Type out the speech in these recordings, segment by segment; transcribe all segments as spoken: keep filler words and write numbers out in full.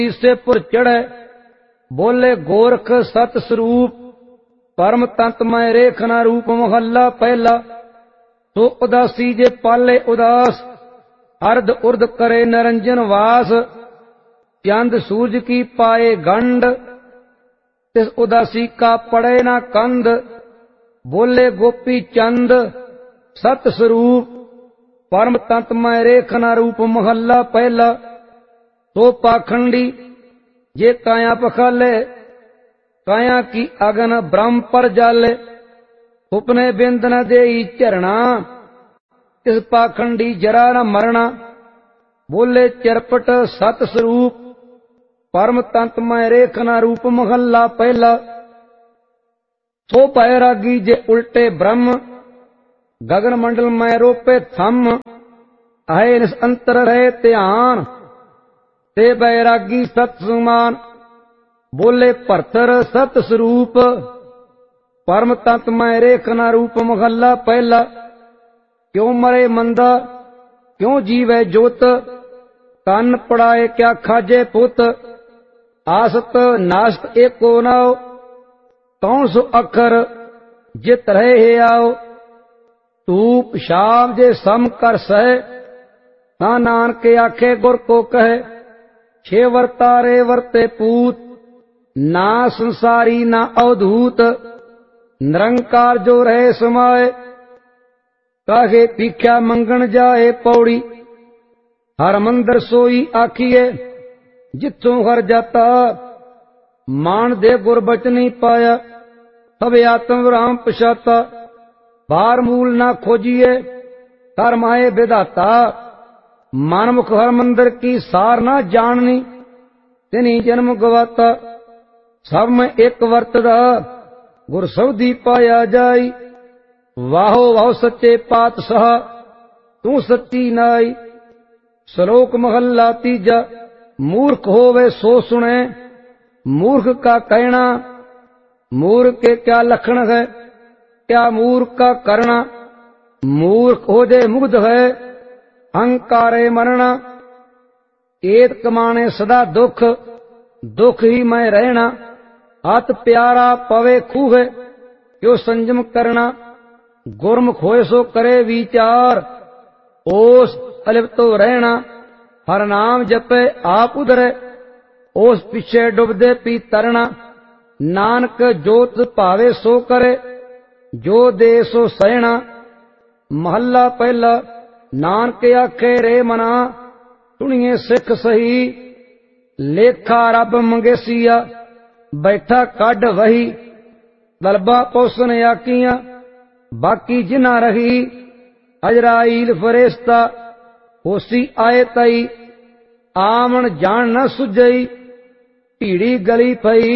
से पुर चढ़े, बोले गोरख सत स्वरूप, परम तंतमय रेखना रूप। मोहल्ला पहला। सो उदासी जे पाले उदास, अर्ध उर्ध करे निरंजन वास। चंद सूरज की पाए गंड, तिस उदासी का पड़े ना कंद। बोले गोपी चंद सत स्वरूप, परम तंतमय रेखना रूप। मोहल्ला पहला। तो पाखंडी जे काया पखाले, काया की अगन ब्रह्म पर जाले। उपने बिंद न दे झरना, इस पाखंडी जरा न मरना। बोले चरपट सत स्वरूप, परम तंतमय रेखना रूप। मोहल्ला पहला। सो बैरागी जे उल्टे ब्रह्म, गगन मंडल में रोपे थम। है निस अंतर रहे ध्यान, ते बैरागी सत सुमान। बोले भरतर सत स्वरूप, परम तंतमय रेखना रूप। मोहल्ला पहला। क्यों मरे मंदा, क्यों जीवे जोत, कान पड़ाए क्या खाजे पुत। आसत नासत एको नाओ, कौन सो अखर जित रहे हे आओ। धूप शाम जे सम कर सहे, ना नानक आखे गुर को कहे। छे वर्तारे वर्ते पूत, ना संसारी ना अवधूत। निरंकार जो रहे समाए, काहे पीख्या मंगन जाए पौड़ी। हर मंदिर सोई आखिए, जिथों हर जाता। मान दे गुर बचनी पाया, सब आत्म राम पछाता। बार मूल ना खोजिए, कर माए विधाता। मनमुख हर मंदिर की सार ना जाननी, तिनी जन्म गवाता। सब में एक वर्तदा, गुर सौदी पाया जाई। वाहो वाहो सच्चे पातशाह, तू सच्ची नाई। श्लोक महल्ला तीजा। मूर्ख होवे सो सुने, मूर्ख का कहना। मूर्ख के क्या लक्षण है, क्या मूर्ख का करना। मूर्ख हो जाए मुग्ध है, अहंकारे मरना। एत कमाने सदा दुख, दुख ही में रहना। अत प्यारा पवे खूह, क्यों संयम करना। गुरमुख होए सो करे विचार, ओस अलिप्त तो रहना। हर नाम जपे आप उधरे, ओस पीछे डुबदे पी तरना। नानक जोत भावे सो करे, जो दे सो सहना। महल्ला पहला। नानक आखे रे मना, सुनिए सिख सही। लेखा रब मंगेसिया, बैठा काढ वही। दलबा पोसन आकिया, बाकी जिना रही। अजराइल फरेस्ता, होसी आए तई। आमन जान न सुझई, भीड़ी गली पई।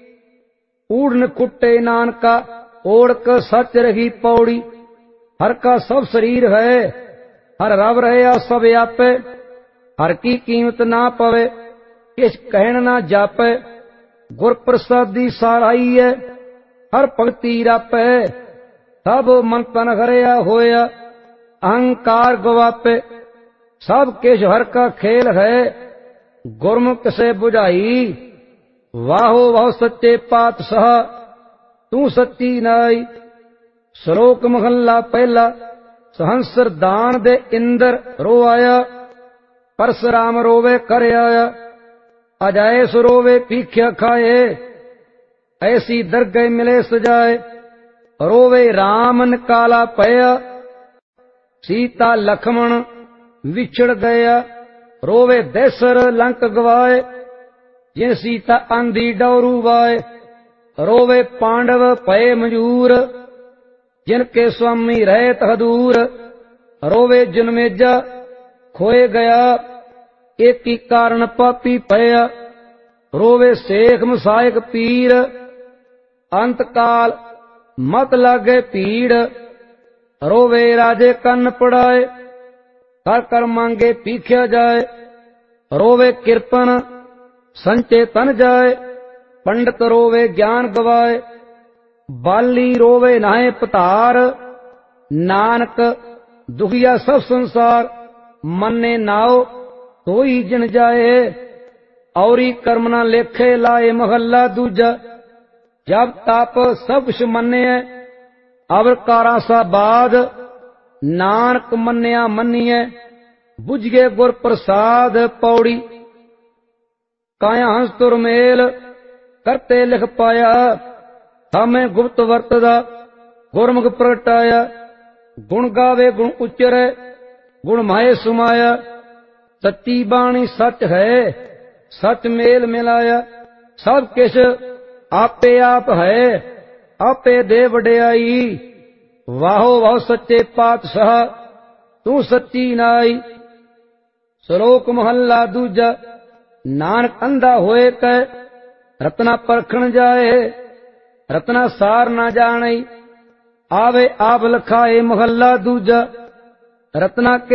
ऊढ़न कुट्टे नानका, ओढ़क सच रही पौड़ी। हर का सब शरीर है, हर रब रहे सब आपे। हर की कीमत ना पवे, किस कहन ना जापे। गुर प्रसादी साराई है, हर भगती रापे। सब मन तन हरिया होया, अहंकार गवापे। सब किश हर का खेल है, गुरमुख से बुझाई। वाहो वाहो सच्चे पातशाह, तू सच्ची नाई। श्लोक महल्ला पहला। सहंसर दान दे इंदर रो आया, परशुराम रोवे कर आया। अजाए सुरोवे पीख्या खाए, ऐसी दरगह मिले सजाए। रोवे रामन काला पया, सीता लक्ष्मण विछड़ गया। रोवे देसर लंक गवाए, जिन सीता आंधी डौरू वाए। रोवे पांडव पए मजूर, जिनके स्वामी रहे तहदूर। रोवे जन्मेजा खोए गया, एक ही कारण पापी पया। रोवे शेख मसायक पीर, अंत काल मत लागे पीड़। रोवे राजे कन्न पड़ाए, कर कर मांगे पीख्या जाए। रोवे किरपन संचे तन जाए, पंडित रोवे ज्ञान गवाए। बाली रोवे नाहे पतार, नानक दुखिया सब संसार। मन्ने नाओ तो ही जिन जाए, औरी कर्म न लेखे लाए महला दूजा। जब तप सब कुछ मन्निए अवर कारा सा बाद, नानक मन्निया मन्निए बुझ गए गुर प्रसाद पौड़ी। काया हंस तुर मेल करते लिख पाया, थामे गुप्त वर्तदा गुरमुख प्रगटाया। गुण गावे गुण उच्चरे गुण माए सुमाया, सच्ची बाणी सच है सच मेल मिलाया। सब किश आपे आप है आपे दे वड्याई, वाहो वाहो सच्चे पातशाह तू सच्ची नाई। श्लोक महला दूजा। नानक अंधा होए कै रत्ना परखण जाए, रत्ना सार ना जाने आवे आप लखाए महला दूजा। रत्ना के